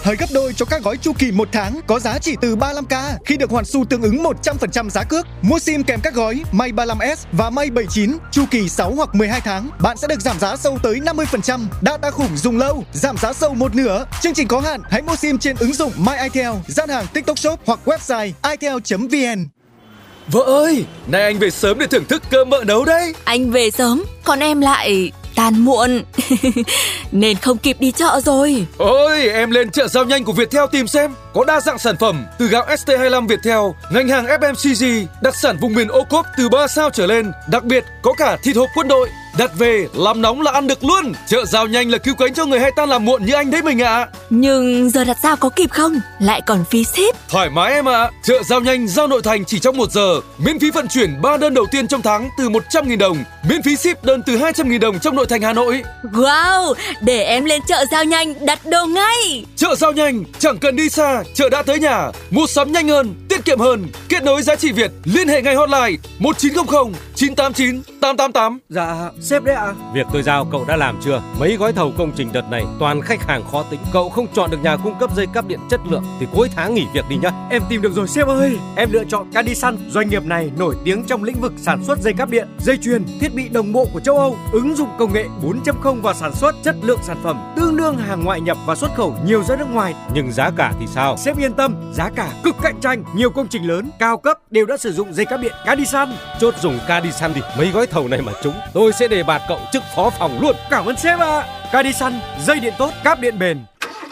hời gấp đôi cho các gói chu kỳ 1 tháng có giá chỉ từ 35k khi được hoàn xu tương ứng 100% giá cước. Mua sim kèm các gói May 35S và May 79 chu kỳ 6 hoặc 12 tháng, bạn sẽ được giảm giá sâu tới 50%. Data khủng dùng lâu, giảm giá sâu một nửa. Chương trình có hạn, hãy mua sim trên ứng dụng My Itel, gian hàng TikTok Shop hoặc website itel.vn. Vợ ơi, nay anh về sớm để thưởng thức cơm mợ nấu đấy. Anh về sớm, còn em lại tan muộn nên không kịp đi chợ rồi. Ôi, em lên chợ Giao Nhanh của Viettel tìm xem. Có đa dạng sản phẩm từ gạo ST25 Viettel, ngành hàng FMCG, đặc sản vùng miền ô cốp từ 3 sao trở lên. Đặc biệt có cả thịt hộp quân đội. Đặt về, làm nóng là ăn được luôn. Chợ Giao Nhanh là cứu cánh cho người hay tan làm muộn như anh đấy mình ạ. Nhưng giờ đặt giao có kịp không? Lại còn phí ship. Thoải mái em ạ. Chợ Giao Nhanh, giao nội thành chỉ trong 1 giờ. Miễn phí vận chuyển 3 đơn đầu tiên trong tháng từ 100.000 đồng. Miễn phí ship đơn từ 200.000 đồng trong nội thành Hà Nội. Wow, để em lên chợ Giao Nhanh đặt đồ ngay. Chợ Giao Nhanh, chẳng cần đi xa, chợ đã tới nhà. Mua sắm nhanh hơn, tiết kiệm hơn. Kết nối giá trị Việt, liên hệ ngay hotline 1900 989 888. Dạ, sếp đấy ạ. Việc tôi giao cậu đã làm chưa? Mấy gói thầu công trình đợt này toàn khách hàng khó tính. Cậu không chọn được nhà cung cấp dây cáp điện chất lượng thì cuối tháng nghỉ việc đi nhá. Em tìm được rồi sếp ơi. Em lựa chọn Cadisan. Doanh nghiệp này nổi tiếng trong lĩnh vực sản xuất dây cáp điện, dây chuyền, thiết bị đồng bộ của châu Âu, ứng dụng công nghệ 4.0 vào sản xuất, chất lượng sản phẩm tương đương hàng ngoại nhập và xuất khẩu nhiều ra nước ngoài. Nhưng giá cả thì sao? Sếp yên tâm, giá cả cực cạnh tranh. Nhiều công trình lớn, cao cấp đều đã sử dụng dây cáp điện Cadisan. Chốt dùng Cadisan đi. Mấy gói thầu này mà trúng, tôi sẽ đề bạt cậu chức phó phòng luôn. Cảm ơn sếp ạ. Cadisan, dây điện tốt, cáp điện bền.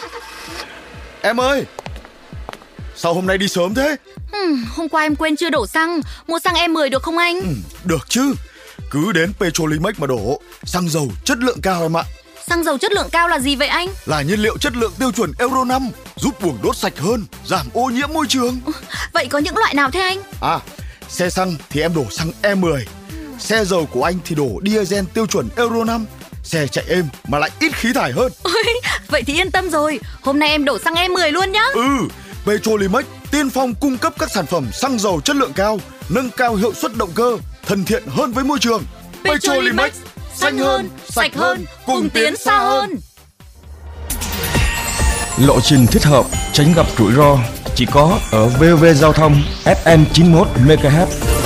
Em ơi, sao hôm nay đi sớm thế? Hôm qua em quên chưa đổ xăng. Mua xăng E10 được không anh? Được chứ. Cứ đến Petrolimex mà đổ. Xăng dầu chất lượng cao em ạ. Xăng dầu chất lượng cao là gì vậy anh? Là nhiên liệu chất lượng tiêu chuẩn Euro 5, giúp buồng đốt sạch hơn, giảm ô nhiễm môi trường. Vậy có những loại nào thế anh? Xe xăng thì em đổ xăng E10. Xe dầu của anh thì đổ diesel tiêu chuẩn Euro 5. Xe chạy êm mà lại ít khí thải hơn. Vậy thì yên tâm rồi. Hôm nay em đổ xăng E10 luôn nhá. Petrolimex tiên phong cung cấp các sản phẩm xăng dầu chất lượng cao, nâng cao hiệu suất động cơ, thân thiện hơn với môi trường. Petrolimex, xanh hơn, sạch hơn, cùng tiến xa hơn. Lộ trình thích hợp, tránh gặp rủi ro chỉ có ở VOV Giao thông FM 91 MHz.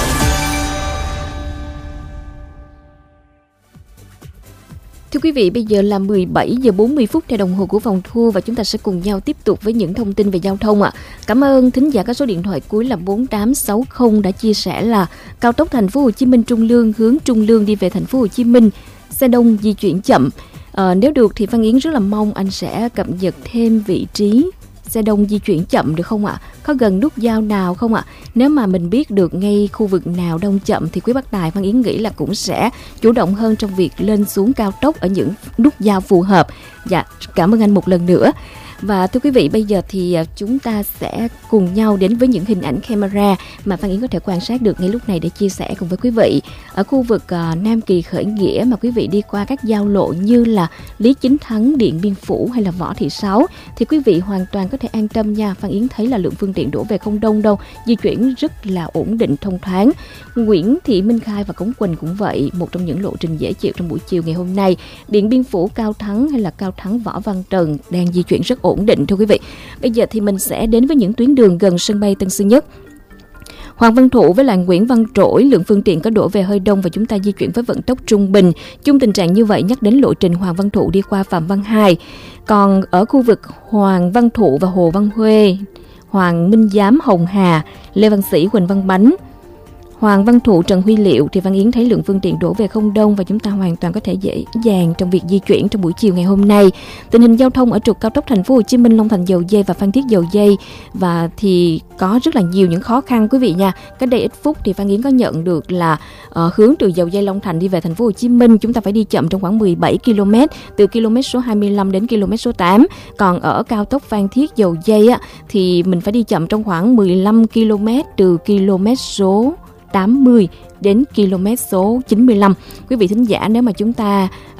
Thưa quý vị, bây giờ là 17 giờ 40 phút theo đồng hồ của phòng thu và chúng ta sẽ cùng nhau tiếp tục với những thông tin về giao thông ạ. Cảm ơn thính giả có số điện thoại cuối là 4860 đã chia sẻ là cao tốc Thành phố Hồ Chí Minh Trung Lương hướng Trung Lương đi về Thành phố Hồ Chí Minh, xe đông di chuyển chậm. Nếu được thì Phan Yến rất là mong anh sẽ cập nhật thêm vị trí xe đông di chuyển chậm được không ạ? Có gần nút giao nào không ạ? Nếu mà mình biết được ngay khu vực nào đông chậm thì quý bác tài Phan Yến nghĩ là cũng sẽ chủ động hơn trong việc lên xuống cao tốc ở những nút giao phù hợp. Dạ, cảm ơn anh một lần nữa. Và thưa quý vị, bây giờ thì chúng ta sẽ cùng nhau đến với những hình ảnh camera mà Phan Yến có thể quan sát được ngay lúc này để chia sẻ cùng với quý vị. Ở khu vực Nam Kỳ Khởi Nghĩa mà quý vị đi qua các giao lộ như là Lý Chính Thắng, Điện Biên Phủ hay là Võ Thị Sáu thì quý vị hoàn toàn có thể an tâm nha. Phan Yến thấy là lượng phương tiện đổ về không đông đâu, di chuyển rất là ổn định thông thoáng. Nguyễn Thị Minh Khai và Cống Quỳnh cũng vậy, một trong những lộ trình dễ chịu trong buổi chiều ngày hôm nay. Điện Biên Phủ, Cao Thắng hay là Cao Thắng Võ Văn Tần đang di chuyển rất ổn định thưa quý vị. Bây giờ thì mình sẽ đến với những tuyến đường gần sân bay Tân Sơn Nhất. Hoàng Văn Thụ với lại Nguyễn Văn Trỗi, lượng phương tiện có đổ về hơi đông và chúng ta di chuyển với vận tốc trung bình. Chung tình trạng như vậy nhắc đến lộ trình Hoàng Văn Thụ đi qua Phạm Văn Hai. Còn ở khu vực Hoàng Văn Thụ và Hồ Văn Huê, Hoàng Minh Giám, Hồng Hà, Lê Văn Sĩ, Huỳnh Văn Bánh, Hoàng Văn Thụ, Trần Huy Liệu thì Văn Yến thấy lượng phương tiện đổ về không đông và chúng ta hoàn toàn có thể dễ dàng trong việc di chuyển trong buổi chiều ngày hôm nay. Tình hình giao thông ở trục cao tốc Thành phố Hồ Chí Minh, Long Thành Dầu Giây và Phan Thiết Dầu Giây và thì có rất là nhiều những khó khăn quý vị nha. Cách đây ít phút thì Văn Yến có nhận được là hướng từ Dầu Giây Long Thành đi về Thành phố Hồ Chí Minh chúng ta phải đi chậm trong khoảng 17 km từ km số 25 đến km số 8. Còn ở cao tốc Phan Thiết Dầu Giây thì mình phải đi chậm trong khoảng 15 km từ km số 80 đến km số 95. Quý vị thính giả, nếu mà chúng ta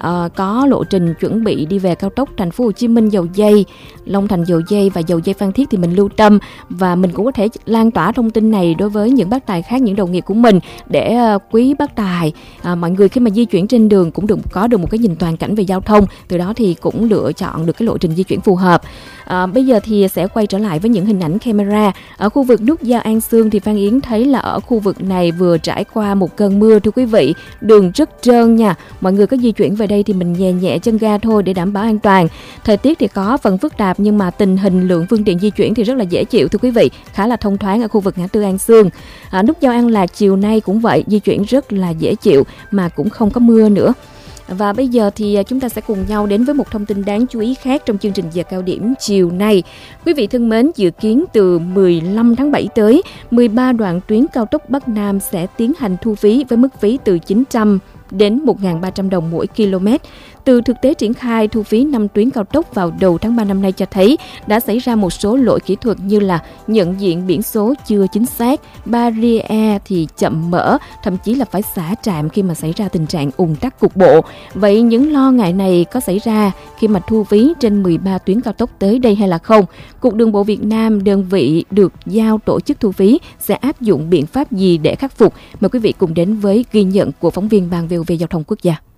có lộ trình chuẩn bị đi về cao tốc Thành phố Hồ Chí Minh Dầu Giây, Long Thành Dầu Giây và Dầu Giây Phan Thiết thì mình lưu tâm, và mình cũng có thể lan tỏa thông tin này đối với những bác tài khác, những đồng nghiệp của mình, để quý bác tài, mọi người khi mà di chuyển trên đường cũng có được một cái nhìn toàn cảnh về giao thông, từ đó thì cũng lựa chọn được cái lộ trình di chuyển phù hợp. Bây giờ thì sẽ quay trở lại với những hình ảnh camera ở khu vực nút giao An Sương. Thì Phan Yến thấy là ở khu vực này vừa trải qua một cơn mưa thưa quý vị, đường rất trơn nha. Mọi người có di chuyển về đây thì mình nhẹ nhẹ chân ga thôi để đảm bảo an toàn. Thời tiết thì có phần phức tạp nhưng mà tình hình lượng phương tiện di chuyển thì rất là dễ chịu thưa quý vị, khá là thông thoáng ở khu vực ngã tư An Sương. Nút giao An Lạc chiều nay cũng vậy, di chuyển rất là dễ chịu mà cũng không có mưa nữa. Và bây giờ thì chúng ta sẽ cùng nhau đến với một thông tin đáng chú ý khác trong chương trình giờ cao điểm chiều nay. Quý vị thân mến, dự kiến từ 15 tháng 7 tới, 13 đoạn tuyến cao tốc Bắc Nam sẽ tiến hành thu phí với mức phí từ 900 đến 1.300 đồng mỗi km. Từ thực tế triển khai thu phí 5 tuyến cao tốc vào đầu tháng 3 năm nay cho thấy đã xảy ra một số lỗi kỹ thuật như là nhận diện biển số chưa chính xác, barrier thì chậm mở, thậm chí là phải xả trạm khi mà xảy ra tình trạng ùn tắc cục bộ. Vậy những lo ngại này có xảy ra khi mà thu phí trên 13 tuyến cao tốc tới đây hay là không? Cục Đường bộ Việt Nam, đơn vị được giao tổ chức thu phí, sẽ áp dụng biện pháp gì để khắc phục? Mời quý vị cùng đến với ghi nhận của phóng viên Ban VOV Giao thông Quốc gia.